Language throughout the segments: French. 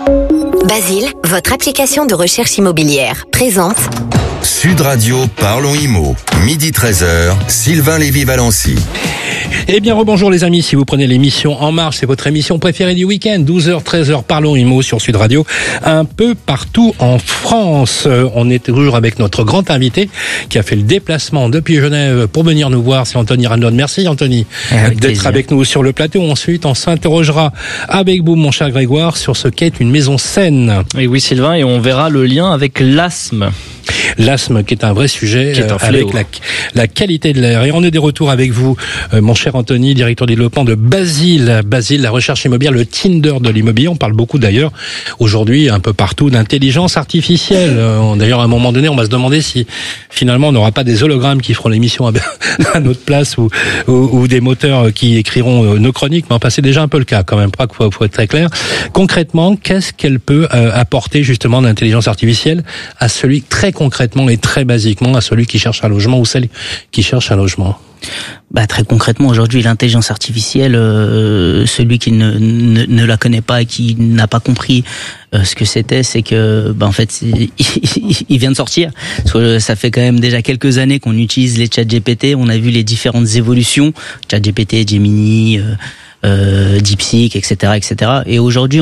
Basile, votre application de recherche immobilière, présente Sud Radio Parlons Immo, midi 13h, Sylvain Lévy-Valency. Eh bien, rebonjour les amis, si vous prenez l'émission En Marche, c'est votre émission préférée du week-end, 12h, 13h, Parlons Immo sur Sud Radio, un peu partout en France. On est toujours avec notre grand invité qui a fait le déplacement depuis Genève pour venir nous voir, c'est Anthony Randon. Merci Anthony d'être avec nous sur le plateau. Ensuite, on s'interrogera avec vous, mon cher Grégoire, sur ce qu'est une maison saine. Et oui Sylvain, et on verra le lien avec l'asthme. L'asthme qui est un vrai sujet avec la qualité de l'air. Et on est de retour avec vous, mon cher Anthony, directeur développement de Basile. Basile, la recherche immobilière, le Tinder de l'immobilier. On parle beaucoup d'ailleurs aujourd'hui un peu partout d'intelligence artificielle. D'ailleurs, à un moment donné, on va se demander si finalement on n'aura pas des hologrammes qui feront l'émission à notre place ou des moteurs qui écriront nos chroniques. Mais enfin, c'est déjà un peu le cas quand même. Faut être très clair. Concrètement, qu'est-ce qu'elle peut apporter justement d'intelligence artificielle à celui très concrètement et très basiquement à celui qui cherche un logement ou celle qui cherche un logement? Très concrètement, aujourd'hui, l'intelligence artificielle, celui qui ne la connaît pas et qui n'a pas compris ce que c'était, c'est que, en fait, il vient de sortir. Parce que ça fait quand même déjà quelques années qu'on utilise les ChatGPT. On a vu les différentes évolutions, ChatGPT, Gemini, DeepSeek, etc., etc. Et aujourd'hui,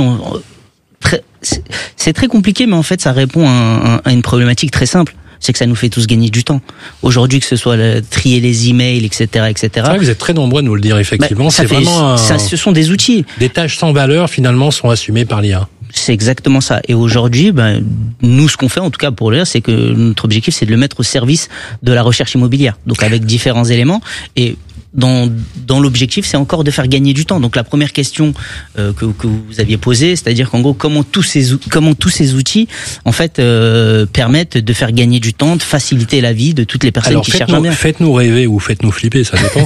c'est très compliqué, mais en fait, ça répond à une problématique très simple. C'est que ça nous fait tous gagner du temps. Aujourd'hui, que ce soit trier les emails, etc., etc. C'est vrai que vous êtes très nombreux à nous le dire, effectivement. Ce sont des outils. Des tâches sans valeur, finalement, sont assumées par l'IA. C'est exactement ça. Et aujourd'hui, nous, ce qu'on fait, en tout cas pour l'IA, c'est que notre objectif, c'est de le mettre au service de la recherche immobilière. Donc, avec différents éléments. Et dans l'objectif, c'est encore de faire gagner du temps. Donc la première question que vous aviez posée, c'est-à-dire qu'en gros, comment tous ces outils en fait permettent de faire gagner du temps, de faciliter la vie de toutes les personnes qui cherchent un bien. Faites-nous rêver ou faites-nous flipper, ça dépend.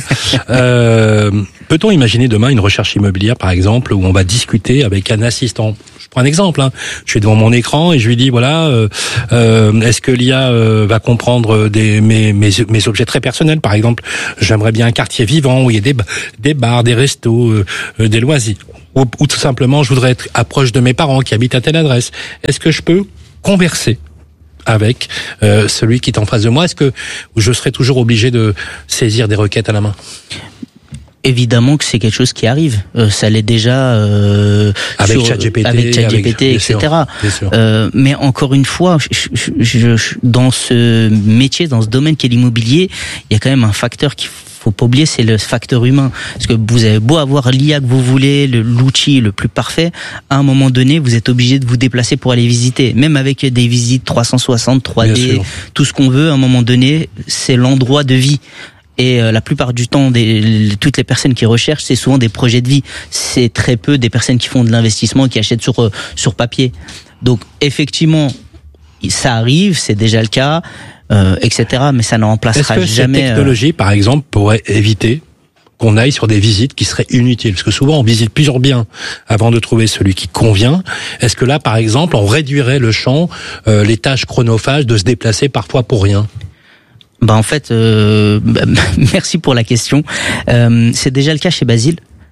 Peut-on imaginer demain une recherche immobilière, par exemple, où on va discuter avec un assistant? Je prends un exemple. Je suis devant mon écran et je lui dis voilà, est-ce que l'IA va comprendre mes objets très personnels? Par exemple, j'aimerais bien un quartier vivant où il y a des bars, des restos, des loisirs. Ou tout simplement, je voudrais être proche de mes parents qui habitent à telle adresse. Est-ce que je peux converser avec celui qui est en face de moi? Est-ce que je serai toujours obligé de saisir des requêtes à la main? Évidemment que c'est quelque chose qui arrive. Ça l'est déjà avec ChatGPT, etc. Mais encore une fois, dans ce métier, dans ce domaine qu'est l'immobilier, il y a quand même un facteur qu'il faut pas oublier, c'est le facteur humain. Parce que vous avez beau avoir l'IA que vous voulez, l'outil le plus parfait, à un moment donné, vous êtes obligé de vous déplacer pour aller visiter. Même avec des visites 360, 3D, tout ce qu'on veut, à un moment donné, c'est l'endroit de vie. Et la plupart du temps, toutes les personnes qui recherchent, c'est souvent des projets de vie. C'est très peu des personnes qui font de l'investissement, qui achètent sur papier. Donc effectivement, ça arrive, c'est déjà le cas, etc. Mais ça ne remplacera jamais. Est-ce que cette technologie, par exemple, pourrait éviter qu'on aille sur des visites qui seraient inutiles? Parce que souvent, on visite plusieurs biens avant de trouver celui qui convient. Est-ce que là, par exemple, on réduirait le champ, les tâches chronophages de se déplacer parfois pour rien? En fait, merci pour la question. C'est déjà le cas chez Basile.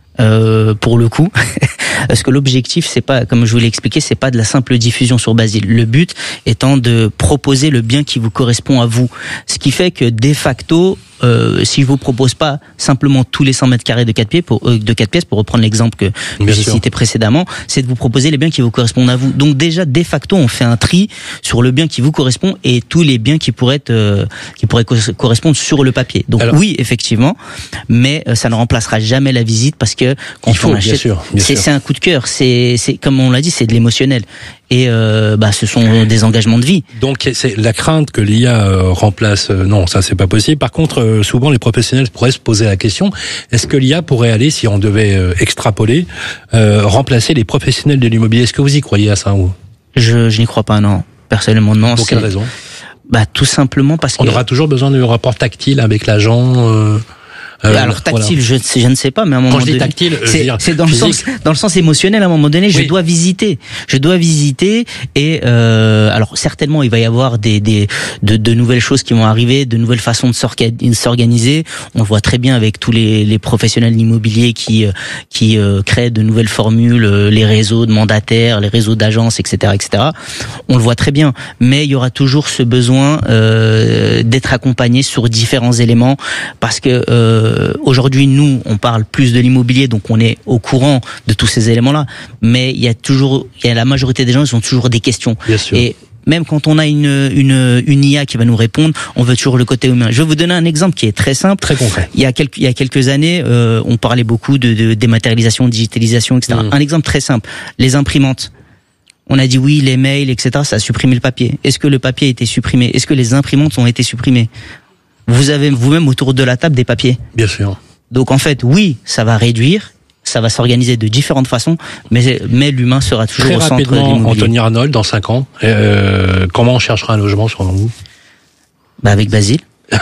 Pour le coup, parce que l'objectif, c'est pas, comme je vous l'ai expliqué, c'est pas de la simple diffusion sur Basile. Le but étant de proposer le bien qui vous correspond à vous. Ce qui fait que de facto, si je vous propose pas simplement tous les 100 mètres carrés de 4 pièces, pour reprendre l'exemple que j'ai cité précédemment, c'est de vous proposer les biens qui vous correspondent à vous. Donc déjà, de facto, on fait un tri sur le bien qui vous correspond et tous les biens qui pourraient correspondre sur le papier. Donc oui, effectivement, mais ça ne remplacera jamais la visite parce que quand on achète, c'est un coup de cœur. C'est comme on l'a dit, c'est de l'émotionnel. Et ce sont des engagements de vie. Donc c'est la crainte que l'IA remplace. Non, ça c'est pas possible. Par contre, souvent les professionnels pourraient se poser la question, est-ce que l'IA pourrait aller, si on devait extrapoler, remplacer les professionnels de l'immobilier? Est-ce que vous y croyez à ça ou? Je n'y crois pas, non. Personnellement, non. Pour quelle raison? Tout simplement parce on aura toujours besoin de rapport tactile avec l'agent. Alors tactile, voilà. je ne sais pas, mais à un moment donné, quand je dis tactile, c'est dans le sens émotionnel. À un moment donné, je dois visiter, et alors certainement il va y avoir de nouvelles choses qui vont arriver, de nouvelles façons de s'organiser. On le voit très bien avec tous les professionnels de l'immobilier qui créent de nouvelles formules, les réseaux de mandataires, les réseaux d'agences, etc. On le voit très bien, mais il y aura toujours ce besoin d'être accompagné sur différents éléments, parce que aujourd'hui nous on parle plus de l'immobilier, donc on est au courant de tous ces éléments-là, mais il y a la majorité des gens, ils ont toujours des questions. Bien sûr. Et même quand on a une IA qui va nous répondre, on veut toujours le côté humain. Je vais vous donner un exemple qui est très simple. Très concret. Il y a quelques années, on parlait beaucoup de dématérialisation, digitalisation, etc. Un exemple très simple. Les imprimantes. On a dit oui, les mails, etc. Ça a supprimé le papier. Est-ce que le papier a été supprimé? Est-ce que les imprimantes ont été supprimées? Vous avez vous-même autour de la table des papiers. Bien sûr. Donc en fait, oui, ça va réduire. Ça va s'organiser de différentes façons, mais l'humain sera toujours très au centre de l'immobilier. Anthony Arnold, dans 5 ans, comment on cherchera un logement selon vous? Avec Basile.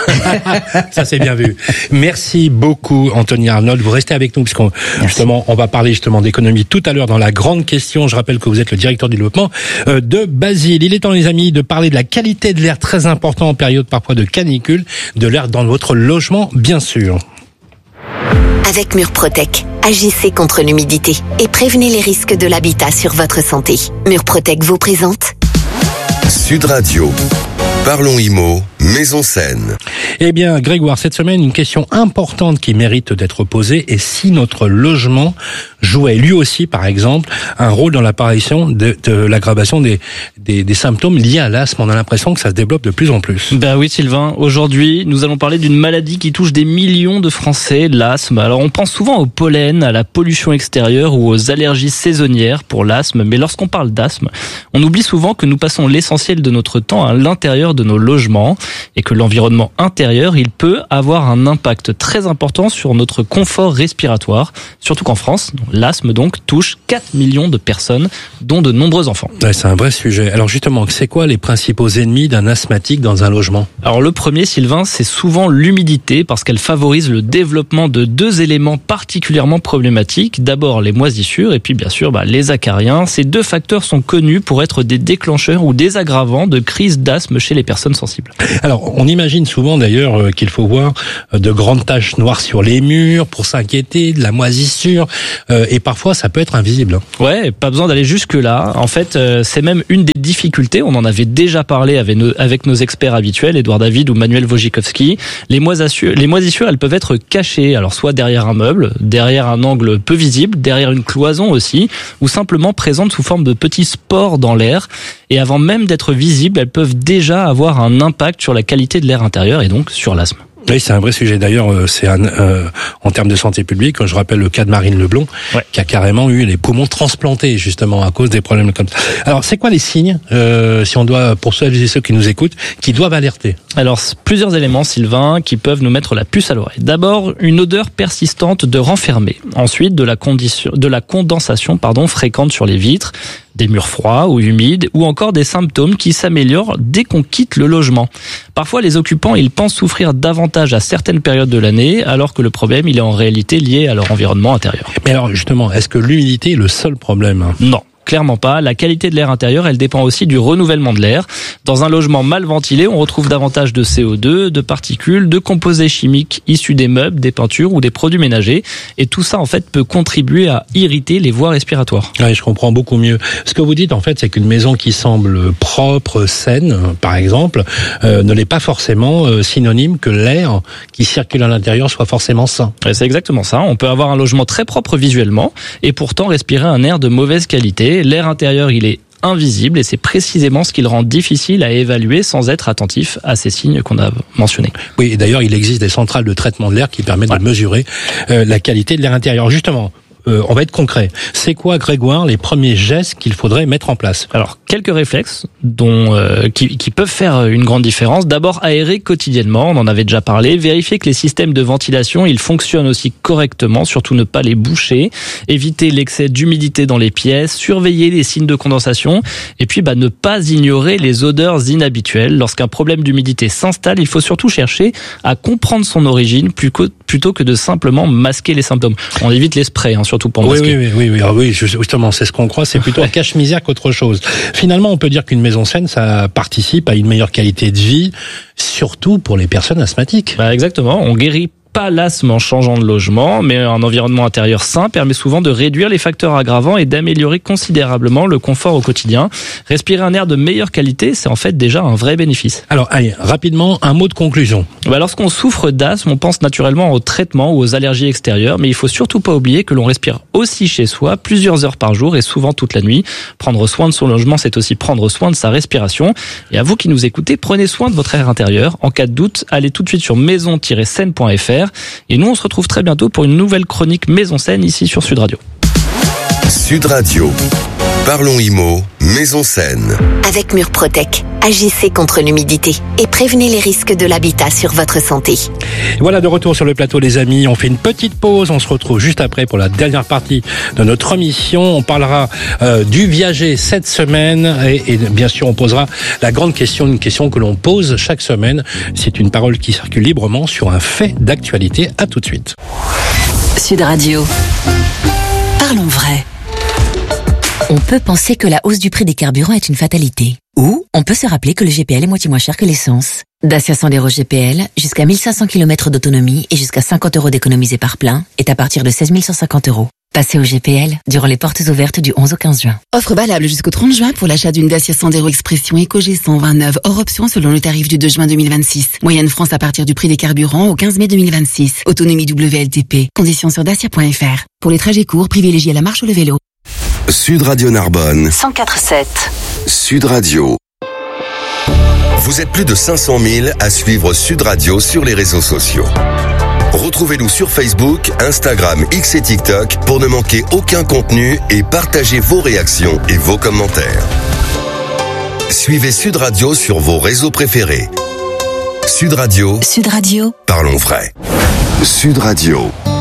Ça c'est bien vu. Merci beaucoup Anthony Arnold. Vous restez avec nous puisqu'on on va parler justement d'économie tout à l'heure dans la grande question. Je rappelle que vous êtes le directeur du développement de Basile. Il est temps les amis de parler de la qualité de l'air, très important en période parfois de canicule, de l'air dans votre logement bien sûr. Avec Murprotec, agissez contre l'humidité et prévenez les risques de l'habitat sur votre santé. Murprotec vous présente Sud Radio. Parlons IMO, Maison Saine. Eh bien, Grégoire, cette semaine, une question importante qui mérite d'être posée est si notre logement jouait lui aussi, par exemple, un rôle dans l'apparition de l'aggravation des symptômes liés à l'asthme. On a l'impression que ça se développe de plus en plus. Ben oui, Sylvain. Aujourd'hui, nous allons parler d'une maladie qui touche des millions de Français, l'asthme. Alors, on pense souvent au pollen, à la pollution extérieure ou aux allergies saisonnières pour l'asthme. Mais lorsqu'on parle d'asthme, on oublie souvent que nous passons l'essentiel de notre temps à l'intérieur de nos logements et que l'environnement intérieur, il peut avoir un impact très important sur notre confort respiratoire. Surtout qu'en France, l'asthme donc touche 4 millions de personnes, dont de nombreux enfants. Ouais, c'est un vrai sujet. Alors justement, c'est quoi les principaux ennemis d'un asthmatique dans un logement? Alors le premier, Sylvain, c'est souvent l'humidité parce qu'elle favorise le développement de 2 éléments particulièrement problématiques. D'abord les moisissures et puis bien sûr les acariens. Ces 2 facteurs sont connus pour être des déclencheurs ou des aggravants de crises d'asthme chez les personnes sensibles. Alors on imagine souvent d'ailleurs qu'il faut voir de grandes taches noires sur les murs pour s'inquiéter de la moisissure et parfois ça peut être invisible. Ouais, pas besoin d'aller jusque là. En fait, c'est même une des difficultés. On en avait déjà parlé avec nos experts habituels, Édouard David ou Manuel Wojcikowski. Les moisissures, elles peuvent être cachées. Alors soit derrière un meuble, derrière un angle peu visible, derrière une cloison aussi, ou simplement présentes sous forme de petits spores dans l'air. Et avant même d'être visibles, elles peuvent déjà avoir un impact sur la qualité de l'air intérieur et donc sur l'asthme. Oui, c'est un vrai sujet. D'ailleurs, c'est en termes de santé publique, je rappelle le cas de Marine Leblond, qui a carrément eu les poumons transplantés justement à cause des problèmes comme ça. Alors, c'est quoi les signes, si on doit, pour celles et ceux qui nous écoutent, qui doivent alerter? Alors, plusieurs éléments, Sylvain, qui peuvent nous mettre la puce à l'oreille. D'abord, une odeur persistante de renfermé. Ensuite, de la condensation, fréquente sur les vitres. Des murs froids ou humides, ou encore des symptômes qui s'améliorent dès qu'on quitte le logement. Parfois, les occupants, ils pensent souffrir davantage à certaines périodes de l'année, alors que le problème, il est en réalité lié à leur environnement intérieur. Mais alors, justement, est-ce que l'humidité est le seul problème? Non. Clairement pas. La qualité de l'air intérieur, elle dépend aussi du renouvellement de l'air. Dans un logement mal ventilé, on retrouve davantage de CO2, de particules, de composés chimiques issus des meubles, des peintures ou des produits ménagers. Et tout ça, en fait, peut contribuer à irriter les voies respiratoires. Oui, je comprends beaucoup mieux. Ce que vous dites, en fait, c'est qu'une maison qui semble propre, saine, par exemple, ne l'est pas forcément synonyme que l'air qui circule à l'intérieur soit forcément sain. C'est exactement ça. On peut avoir un logement très propre visuellement et pourtant respirer un air de mauvaise qualité. L'air intérieur, il est invisible et c'est précisément ce qui le rend difficile à évaluer sans être attentif à ces signes qu'on a mentionnés. Oui, et d'ailleurs, il existe des centrales de traitement de l'air qui permettent de mesurer la qualité de l'air intérieur. Justement, on va être concret. C'est quoi, Grégoire, les premiers gestes qu'il faudrait mettre en place? Alors, quelques réflexes qui peuvent faire une grande différence. D'abord, aérer quotidiennement, on en avait déjà parlé. Vérifier que les systèmes de ventilation, ils fonctionnent aussi correctement, surtout ne pas les boucher. Éviter l'excès d'humidité dans les pièces. Surveiller les signes de condensation. Et puis, ne pas ignorer les odeurs inhabituelles. Lorsqu'un problème d'humidité s'installe, il faut surtout chercher à comprendre son origine plutôt que de simplement masquer les symptômes. On évite les sprays, surtout pour masquer. Oui, justement, c'est ce qu'on croit, c'est plutôt un cache-misère qu'autre chose. Finalement, on peut dire qu'une maison saine, ça participe à une meilleure qualité de vie, surtout pour les personnes asthmatiques. Exactement, on guérit pas l'asthme en changeant de logement, mais un environnement intérieur sain permet souvent de réduire les facteurs aggravants et d'améliorer considérablement le confort au quotidien. Respirer un air de meilleure qualité, c'est en fait déjà un vrai bénéfice. Alors, allez, rapidement, un mot de conclusion. Lorsqu'on souffre d'asthme, on pense naturellement au traitement ou aux allergies extérieures, mais il faut surtout pas oublier que l'on respire aussi chez soi plusieurs heures par jour et souvent toute la nuit. Prendre soin de son logement, c'est aussi prendre soin de sa respiration. Et à vous qui nous écoutez, prenez soin de votre air intérieur. En cas de doute, allez tout de suite sur maison-saine.fr. Et nous, on se retrouve très bientôt pour une nouvelle chronique Maison Saine ici sur Sud Radio. Sud Radio. Parlons IMO, Maison Saine. Avec Murprotec, agissez contre l'humidité et prévenez les risques de l'habitat sur votre santé. Voilà, de retour sur le plateau, les amis. On fait une petite pause. On se retrouve juste après pour la dernière partie de notre émission. On parlera du viager cette semaine et bien sûr, on posera la grande question, une question que l'on pose chaque semaine. C'est une parole qui circule librement sur un fait d'actualité. À tout de suite. Sud Radio. Parlons vrai. On peut penser que la hausse du prix des carburants est une fatalité. Ou on peut se rappeler que le GPL est moitié moins cher que l'essence. Dacia Sandero GPL, jusqu'à 1500 km d'autonomie et jusqu'à 50 € d'économisés par plein, est à partir de 16 150 €. Passez au GPL durant les portes ouvertes du 11 au 15 juin. Offre valable jusqu'au 30 juin pour l'achat d'une Dacia Sandero Expression EcoG 129 hors option selon le tarif du 2 juin 2026. Moyenne France à partir du prix des carburants au 15 mai 2026. Autonomie WLTP. Conditions sur dacia.fr. Pour les trajets courts, privilégiez la marche ou le vélo. Sud Radio Narbonne. 104.7. Sud Radio. Vous êtes plus de 500 000 à suivre Sud Radio sur les réseaux sociaux. Retrouvez-nous sur Facebook, Instagram, X et TikTok pour ne manquer aucun contenu et partagez vos réactions et vos commentaires. Suivez Sud Radio sur vos réseaux préférés. Sud Radio. Sud Radio. Parlons vrai. Sud Radio.